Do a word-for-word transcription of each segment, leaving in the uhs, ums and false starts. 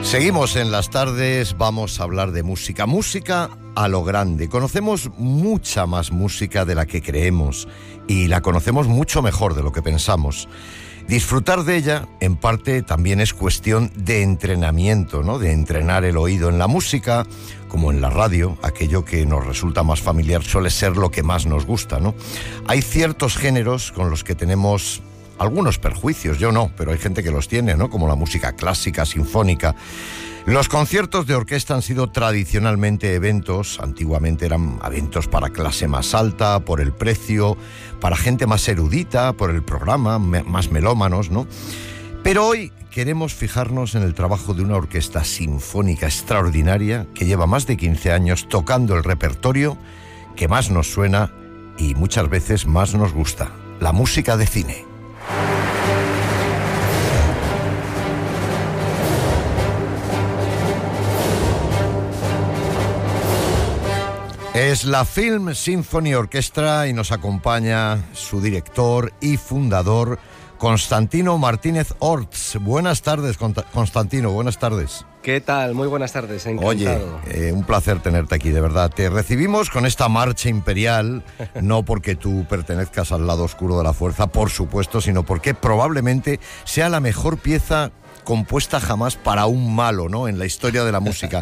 Seguimos en las tardes, vamos a hablar de música, música a lo grande. Conocemos mucha más música de la que creemos y la conocemos mucho mejor de lo que pensamos. Disfrutar de ella, en parte, también es cuestión de entrenamiento, ¿no? De entrenar el oído en la música, como en la radio. Aquello que nos resulta más familiar suele ser lo que más nos gusta, ¿no? Hay ciertos géneros con los que tenemos algunos perjuicios, yo no, pero hay gente que los tiene, ¿no? Como la música clásica, sinfónica. Los conciertos de orquesta han sido tradicionalmente eventos, antiguamente eran eventos para clase más alta, por el precio, para gente más erudita, por el programa, me, más melómanos, ¿no? Pero hoy queremos fijarnos en el trabajo de una orquesta sinfónica extraordinaria que lleva más de quince años tocando el repertorio que más nos suena y muchas veces más nos gusta, la música de cine. Es la Film Symphony Orchestra y nos acompaña su director y fundador, Constantino Martínez Orts. Buenas tardes, Constantino, buenas tardes. ¿Qué tal? Muy buenas tardes, encantado. Oye, eh, un placer tenerte aquí, de verdad. Te recibimos con esta marcha imperial, no porque tú pertenezcas al lado oscuro de la fuerza, por supuesto, sino porque probablemente sea la mejor pieza compuesta jamás para un malo, ¿no? En la historia de la música.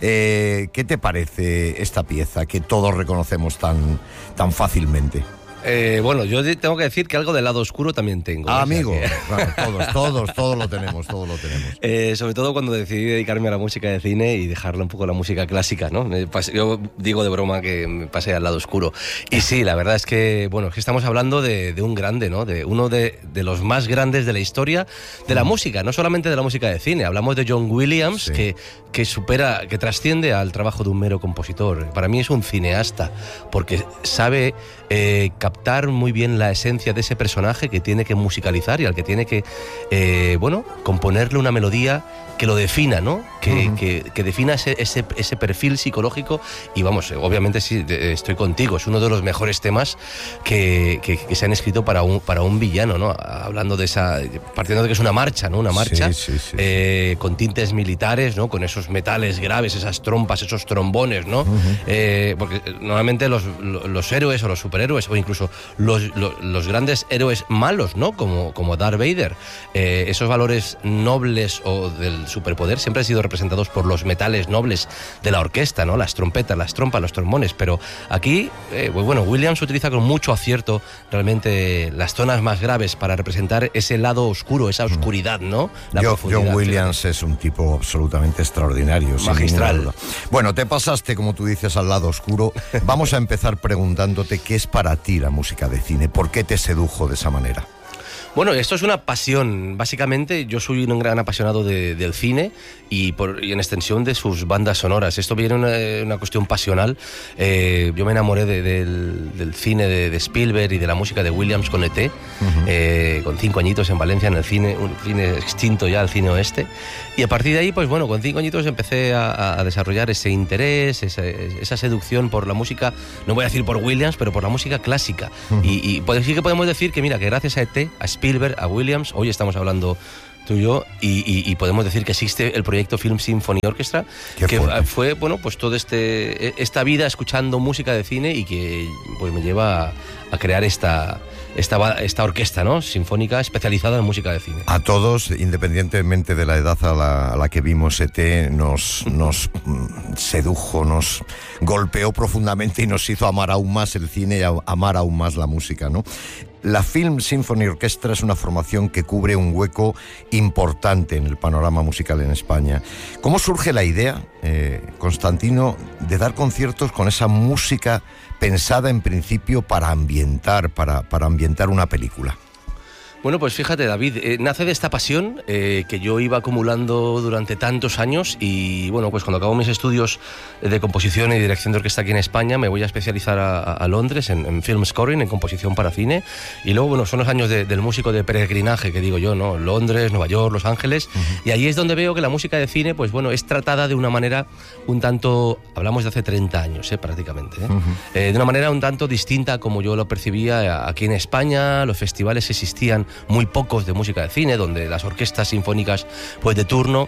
Eh, ¿Qué te parece esta pieza que todos reconocemos tan, tan fácilmente? Eh, bueno, yo tengo que decir que algo del lado oscuro también tengo. Ah, amigo, que... bueno, todos, todos, todos lo tenemos, todos lo tenemos. Eh, sobre todo cuando decidí dedicarme a la música de cine y dejarle un poco la música clásica, ¿no? Yo digo de broma que me pasé al lado oscuro. Y sí, la verdad es que, bueno, es que estamos hablando de, de un grande, ¿no? De uno de, de los más grandes de la historia de la mm. música, no solamente de la música de cine. Hablamos de John Williams, sí. que, que supera, que trasciende al trabajo de un mero compositor. Para mí es un cineasta, porque sabe eh, captar muy bien la esencia de ese personaje que tiene que musicalizar y al que tiene que, eh, bueno, componerle una melodía que lo defina, ¿no? Que, uh-huh. que, que defina ese, ese, ese perfil psicológico y vamos, obviamente sí, estoy contigo, es uno de los mejores temas que, que, que se han escrito para un, para un villano, ¿no? Hablando de esa, partiendo de que es una marcha, ¿no? Una marcha sí, sí, sí, eh, sí. con tintes militares, ¿no? Con esos metales graves, esas trompas, esos trombones, ¿no? Uh-huh. Eh, porque normalmente los, los héroes o los superhéroes o incluso los, los, los grandes héroes malos, ¿no? Como, como Darth Vader, eh, esos valores nobles o del superpoder siempre han sido representados por los metales nobles de la orquesta, ¿no? Las trompetas, las trompas, los trombones, pero aquí, eh, pues bueno, Williams utiliza con mucho acierto realmente las zonas más graves para representar ese lado oscuro, esa oscuridad, ¿no? La Yo, John Williams es un tipo absolutamente extraordinario. Magistral. Bueno, te pasaste, como tú dices, al lado oscuro. Vamos a empezar preguntándote qué es para ti la música de cine, ¿por qué te sedujo de esa manera? Bueno, esto es una pasión. Básicamente, yo soy un gran apasionado de, del cine y, por, y en extensión de sus bandas sonoras. Esto viene una, una cuestión pasional. Eh, yo me enamoré de, del, del cine de, de Spielberg y de la música de Williams con E T, uh-huh. eh, con cinco añitos en Valencia, en el cine, un cine extinto ya, el cine oeste. Y a partir de ahí, pues bueno, con cinco añitos empecé a, a desarrollar ese interés, esa, esa seducción por la música, no voy a decir por Williams, pero por la música clásica. Uh-huh. Y, y pues, sí que podemos decir que, mira, que gracias a E T, a Spielberg, a Williams, hoy estamos hablando tú y yo, y, y, y podemos decir que existe el proyecto Film Symphony Orchestra, Qué que fuerte. fue, bueno, pues toda este, esta vida escuchando música de cine y que pues me lleva a, a crear esta, esta, esta orquesta, ¿no? Sinfónica especializada en música de cine. A todos, independientemente de la edad a la, a la que vimos E T, nos, nos sedujo, nos golpeó profundamente y nos hizo amar aún más el cine y amar aún más la música, ¿no? La Film Symphony Orchestra es una formación que cubre un hueco importante en el panorama musical en España. ¿Cómo surge la idea, eh, Constantino, de dar conciertos con esa música pensada en principio para ambientar, para, para ambientar una película? Bueno, pues fíjate, David, eh, nace de esta pasión eh, que yo iba acumulando durante tantos años y, bueno, pues cuando acabo mis estudios de composición y dirección de orquesta aquí en España, me voy a especializar a, a Londres en, en film scoring, en composición para cine, y luego, bueno, son los años de, del músico de peregrinaje, que digo yo, ¿no? Londres, Nueva York, Los Ángeles, uh-huh. y ahí es donde veo que la música de cine, pues bueno, es tratada de una manera un tanto, hablamos de hace treinta años, eh, prácticamente, ¿eh? Uh-huh. Eh, de una manera un tanto distinta como yo lo percibía aquí en España. Los festivales existían muy pocos de música de cine, donde las orquestas sinfónicas pues de turno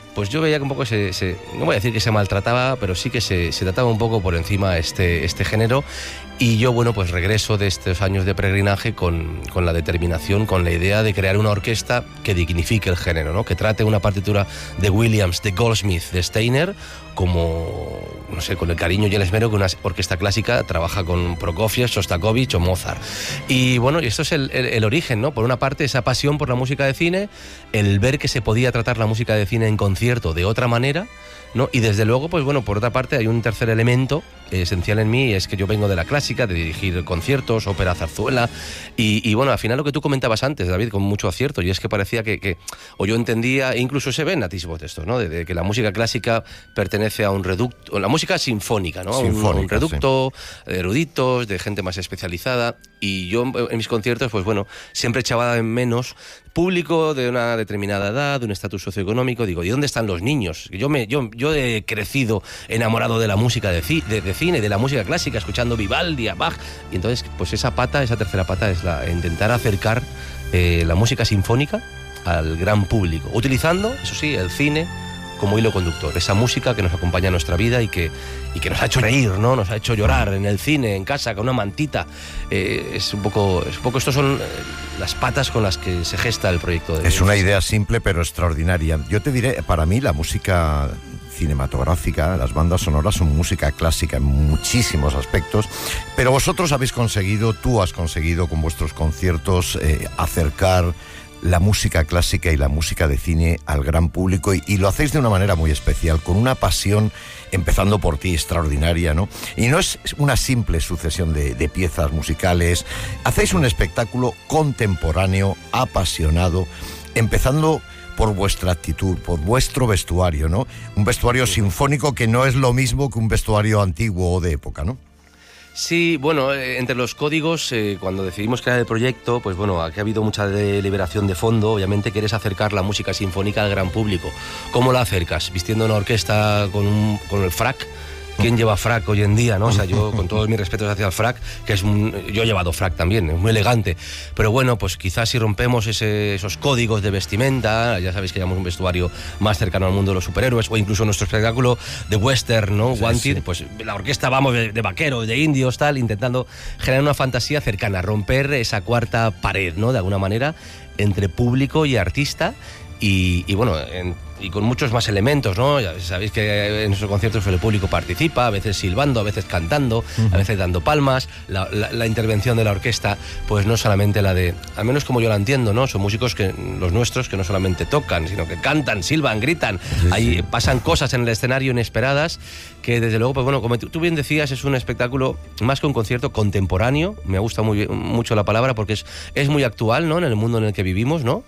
pues yo veía que un poco se, se no voy a decir que se maltrataba, pero sí que se, se trataba un poco por encima este, este género. Y yo, bueno, pues regreso de estos años de peregrinaje con, con la determinación, con la idea de crear una orquesta que dignifique el género, ¿no? Que trate una partitura de Williams, de Goldsmith, de Steiner, como, no sé, con el cariño y el esmero que una orquesta clásica trabaja con Prokofiev, Shostakovich o Mozart. Y bueno, y esto es el, el, el origen, ¿no? Por una parte, esa pasión por la música de cine, el ver que se podía tratar la música de cine en concierto de otra manera, ¿no? Y desde luego, pues bueno, por otra parte hay un tercer elemento esencial en mí, es que yo vengo de la clásica, de dirigir conciertos, ópera, zarzuela, y, y bueno, al final lo que tú comentabas antes, David, con mucho acierto, y es que parecía que, que o yo entendía, e incluso se ven atisbos de esto, ¿no? De, de que la música clásica pertenece a un reducto, la música sinfónica, ¿no? Sinfónica, un, un reducto sí. de eruditos, de gente más especializada, y yo en mis conciertos, pues bueno, siempre echaba en menos público de una determinada edad, de un estatus socioeconómico. Digo, ¿y dónde están los niños? Yo me yo, yo he crecido enamorado de la música de, ci, de, de cine, de la música clásica, escuchando Vivaldi, a Bach, y entonces pues esa pata, esa tercera pata es la intentar acercar eh, la música sinfónica al gran público, utilizando, eso sí, el cine como hilo conductor, esa música que nos acompaña en nuestra vida y que, y que nos ha hecho reír, ¿no? Nos ha hecho llorar en el cine, en casa, con una mantita. Eh, es un poco, es un poco, estos son las patas con las que se gesta el proyecto. De es una idea simple pero extraordinaria. Yo te diré, para mí la música cinematográfica, las bandas sonoras son música clásica en muchísimos aspectos, pero vosotros habéis conseguido, tú has conseguido con vuestros conciertos eh, acercar la música clásica y la música de cine al gran público, y, y lo hacéis de una manera muy especial, con una pasión, empezando por ti, extraordinaria, ¿no? Y no es una simple sucesión de, de piezas musicales, hacéis un espectáculo contemporáneo, apasionado, empezando por vuestra actitud, por vuestro vestuario, ¿no? Un vestuario sinfónico que no es lo mismo que un vestuario antiguo o de época, ¿no? Sí, bueno, eh, entre los códigos, eh, cuando decidimos crear el proyecto, pues bueno, aquí ha habido mucha deliberación de fondo. Obviamente quieres acercar la música sinfónica al gran público. ¿Cómo la acercas? ¿Vistiendo una orquesta con, un, con el frac? ¿Quién lleva frac hoy en día, no? O sea, yo, con todos mis respetos hacia el frac, que es un, yo he llevado frac también, es muy elegante, pero bueno, pues quizás si rompemos ese, esos códigos de vestimenta, ya sabéis que llevamos un vestuario más cercano al mundo de los superhéroes, o incluso nuestro espectáculo de western, ¿no? Sí, Wanted, sí. Pues la orquesta vamos de, de vaqueros, de indios, tal, intentando generar una fantasía cercana, romper esa cuarta pared, ¿no? De alguna manera, entre público y artista, y, y bueno, en, y con muchos más elementos, ¿no? Ya sabéis que en nuestros conciertos el público participa, a veces silbando, a veces cantando, uh-huh. a veces dando palmas. La, la, la intervención de la orquesta, pues no solamente la de, al menos como yo la entiendo, ¿no? Son músicos que los nuestros que no solamente tocan, sino que cantan, silban, gritan. Sí, Ahí sí. pasan cosas en el escenario inesperadas que desde luego, pues bueno, como tú bien decías, es un espectáculo más que un concierto contemporáneo. Me gusta muy, mucho la palabra porque es, es muy actual, ¿no? En el mundo en el que vivimos, ¿no?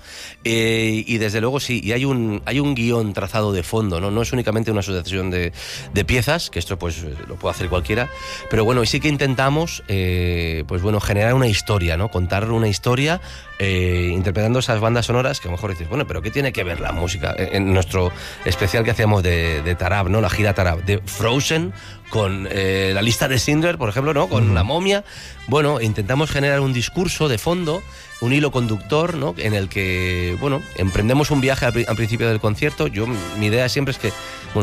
Eh, y desde luego sí, y hay un, hay un guión trazado de fondo, ¿no? No es únicamente una sucesión de, de piezas, que esto pues lo puede hacer cualquiera, pero bueno, y sí que intentamos eh, pues bueno, generar una historia, ¿no? Contar una historia eh, interpretando esas bandas sonoras que a lo mejor dices, bueno, pero ¿qué tiene que ver la música? En, en nuestro especial que hacíamos de, de Tarab, ¿no? La gira Tarab, de Frozen, con eh, la lista de Schindler, por ejemplo, ¿no? Con uh-huh. La momia. Bueno, intentamos generar un discurso de fondo, un hilo conductor, ¿no? En el que, bueno, emprendemos un viaje al, al principio del concierto. Yo, mi idea siempre es que, bueno,